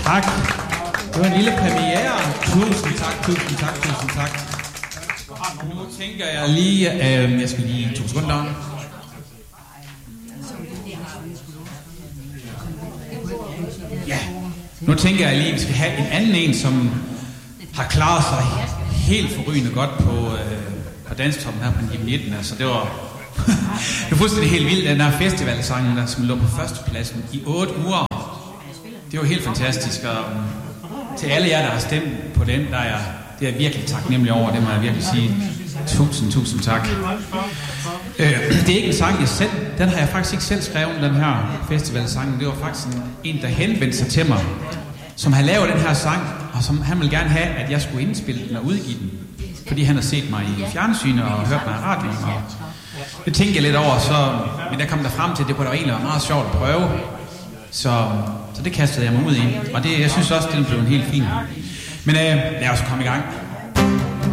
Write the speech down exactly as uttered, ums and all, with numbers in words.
Tak. Det var en lille premiere. Tusind tak, tusind tak, tusind tak. Nu tænker jeg lige, øh, jeg skal lige to sekunder. Ja, nu tænker jeg lige, at vi skal have en anden en, som har klaret sig helt forrygende godt på, øh, på Danstoppen her på nitten. Altså det var, det var fuldstændig helt vildt, den her festivalsangen, der som lå på førstepladsen i otte uger. Det var helt fantastisk, og til alle jer, der har stemt på den, der er, det er jeg virkelig taknemmelig over, det må jeg virkelig sige. Tusind, tusind tak. Øh, det er ikke en sang, jeg selv, den har jeg faktisk ikke selv skrevet, den her festivalsang. Det var faktisk en, en der henvendte sig til mig, som har lavet den her sang, og som han ville gerne have, at jeg skulle indspille den og udgive den. Fordi han har set mig i fjernsynet og hørt mig i radioen. Og det tænkte jeg lidt over, så, men der kom der frem til, at det kunne da egentlig være meget sjovt at prøve. Så, så det kastede jeg mig ud i. Og det, jeg synes også, det blev en helt fin. Men øh, lad os komme i gang.